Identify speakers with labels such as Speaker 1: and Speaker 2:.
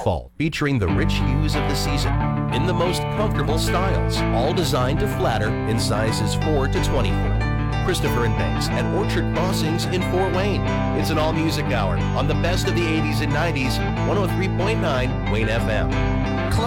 Speaker 1: fall, featuring the rich hues of the season in the most comfortable styles, all designed to flatter in sizes 4 to 24. Christopher and Banks at Orchard Crossings in Fort Wayne. It's an all-music hour on the best of the 80s and 90s, 103.9 Wayne FM.